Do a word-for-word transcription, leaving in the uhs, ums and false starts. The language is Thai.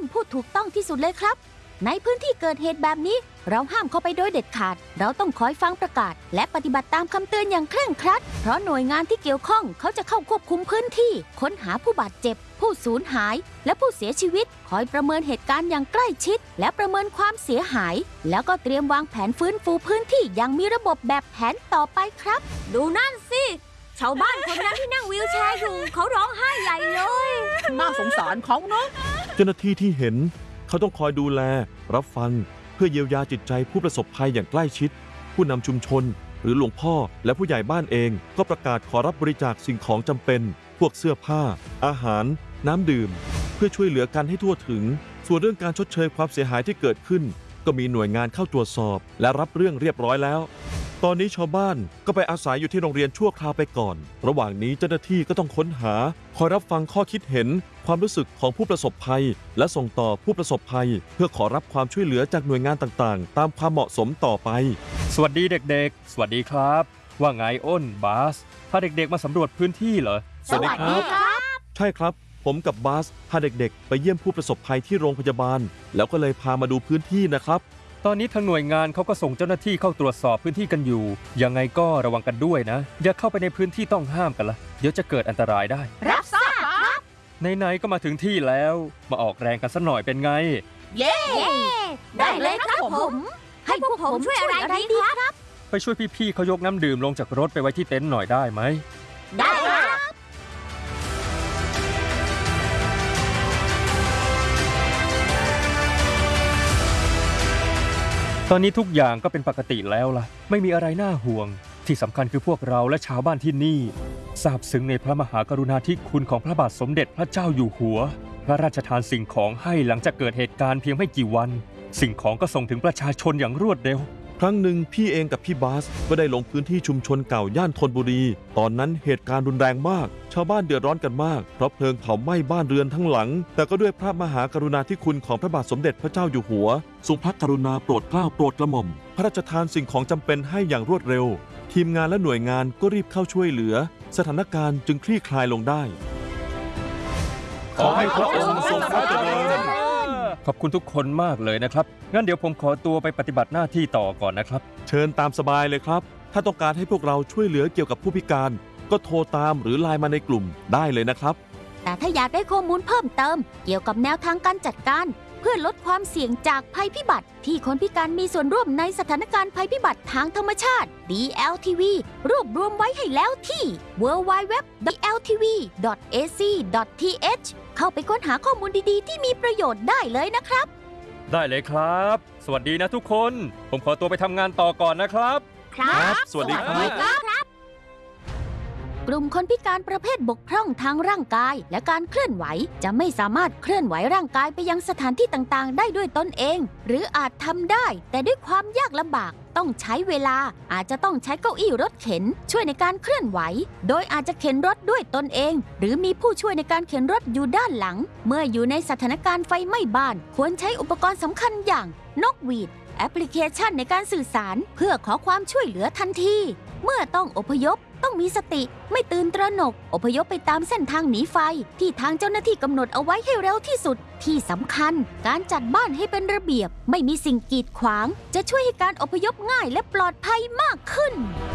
พูดถูกต้องที่สุดเลยครับในพื้นที่เกิดเหตุแบบนี้เราห้ามเข้าไปโดยเด็ดขาดเราต้องคอยฟังประกาศและปฏิบัติตามคำเตือนอย่างเคร่งครัดเพราะหน่วยงานที่เกี่ยวข้องเขาจะเข้าควบคุมพื้นที่ค้นหาผู้บาดเจ็บผู้สูญหายและผู้เสียชีวิตคอยประเมินเหตุการณ์อย่างใกล้ชิดและประเมินความเสียหายแล้วก็เตรียมวางแผนฟื้นฟูพื้นที่อย่างมีระบบแบบแผนต่อไปครับดูนั่นสิชาวบ้านคนนั้นที่นั่งวีลแชร์อยู่เขาร้องไห้ใหญ่เลยน่าสงสารเขาเนาะเจ้าหน้าที่ที่เห็นเขาต้องคอยดูแลรับฟังเพื่อเยียวยาจิตใจผู้ประสบภัยอย่างใกล้ชิดผู้นำชุมชนหรือหลวงพ่อและผู้ใหญ่บ้านเองก็ประกาศขอรับบริจาคสิ่งของจำเป็นพวกเสื้อผ้าอาหารน้ำดื่มเพื่อช่วยเหลือกันให้ทั่วถึงส่วนเรื่องการชดเชยความเสียหายที่เกิดขึ้นก็มีหน่วยงานเข้าตรวจสอบและรับเรื่องเรียบร้อยแล้วตอนนี้ชาวบ้านก็ไปอาศัยอยู่ที่โรงเรียนชั่วคราวไปก่อนระหว่างนี้เจ้าหน้าที่ก็ต้องค้นหาคอยรับฟังข้อคิดเห็นความรู้สึกของผู้ประสบภัยและส่งต่อผู้ประสบภัยเพื่อขอรับความช่วยเหลือจากหน่วยงานต่างๆตามความเหมาะสมต่อไปสวัสดีเด็กๆสวัสดีครับว่าไงอ้นบาสพาเด็กๆมาสำรวจพื้นที่เหรอสวัสดีครับใช่ครับผมกับบาสพาเด็กๆไปเยี่ยมผู้ประสบภัยที่โรงพยาบาลแล้วก็เลยพามาดูพื้นที่นะครับตอนนี้ทางหน่วยงานเขาก็ส่งเจ้าหน้าที่เข้าตรวจสอบพื้นที่กันอยู่ยังไงก็ระวังกันด้วยนะอย่าเข้าไปในพื้นที่ต้องห้ามกันละเดี๋ยวจะเกิดอันตรายได้รับทราบครับไหนๆก็มาถึงที่แล้วมาออกแรงกันสักหน่อยเป็นไงเย้ได้เลยครับผมให้พวกผมช่วยอะไรดีครับไปช่วยพี่ๆเขายกน้ำดื่มลงจากรถไปไว้ที่เต็นท์หน่อยได้ไหมได้ครับตอนนี้ทุกอย่างก็เป็นปกติแล้วล่ะไม่มีอะไรน่าห่วงที่สำคัญคือพวกเราและชาวบ้านที่นี่ซาบซึ้งในพระมหากรุณาธิคุณของพระบาทสมเด็จพระเจ้าอยู่หัวพระราชทานสิ่งของให้หลังจากเกิดเหตุการณ์เพียงไม่กี่วันสิ่งของก็ส่งถึงประชาชนอย่างรวดเร็วครั้งหนึ่งพี่เองกับพี่บาสก็ได้ลงพื้นที่ชุมชนเก่าย่านธนบุรีตอนนั้นเหตุการณ์รุนแรงมากชาวบ้านเดือดร้อนกันมากเพราะเพลิงเผาไหม้บ้านเรือนทั้งหลังแต่ก็ด้วยพระมหากรุณาธิคุณของพระบาทสมเด็จพระเจ้าอยู่หัวทรงพระกรุณาโปรดเกล้าโปรดกระหม่อมพระราชทานสิ่งของจำเป็นให้อย่างรวดเร็วทีมงานและหน่วยงานก็รีบเข้าช่วยเหลือสถานการณ์จึงคลี่คลายลงได้ขอให้พระองค์ทรงพระเจริญขอบคุณทุกคนมากเลยนะครับงั้นเดี๋ยวผมขอตัวไปปฏิบัติหน้าที่ต่อก่อนนะครับเชิญตามสบายเลยครับถ้าต้องการให้พวกเราช่วยเหลือเกี่ยวกับผู้พิการก็โทรตามหรือไลน์มาในกลุ่มได้เลยนะครับแต่ถ้าอยากได้ข้อมูลเพิ่มเติมเกี่ยวกับแนวทางการจัดการเพื่อลดความเสี่ยงจากภัยพิบัติที่คนพิการมีส่วนร่วมในสถานการณ์ภัยพิบัติทางธรรมชาติ ดี แอล ที วี รวบรวมไว้ให้แล้วที่ ดับเบิลยู ดับเบิลยู ดับเบิลยู ดอท ดี แอล ที วี ดอท เอ ซี ดอท ที เอช เข้าไปค้นหาข้อมูลดีๆที่มีประโยชน์ได้เลยนะครับได้เลยครับสวัสดีนะทุกคนผมขอตัวไปทำงานต่อก่อนนะครับครับสวัสดีครับกลุ่มคนพิการประเภทบกพร่องทางร่างกายและการเคลื่อนไหวจะไม่สามารถเคลื่อนไหวร่างกายไปยังสถานที่ต่างๆได้ด้วยตนเองหรืออาจทำได้แต่ด้วยความยากลำบากต้องใช้เวลาอาจจะต้องใช้เก้าอี้รถเข็นช่วยในการเคลื่อนไหวโดยอาจจะเข็นรถด้วยตนเองหรือมีผู้ช่วยในการเข็นรถอยู่ด้านหลังเมื่ออยู่ในสถานการณ์ไฟไหม้บ้านควรใช้อุปกรณ์สำคัญอย่างนกหวีดแอปพลิเคชันในการสื่อสารเพื่อขอความช่วยเหลือทันทีเมื่อต้องอพยพต้องมีสติไม่ตื่นตระหนกอพยพไปตามเส้นทางหนีไฟที่ทางเจ้าหน้าที่กำหนดเอาไว้ให้เร็วที่สุดที่สำคัญการจัดบ้านให้เป็นระเบียบไม่มีสิ่งกีดขวางจะช่วยให้การอพยพง่ายและปลอดภัยมากขึ้น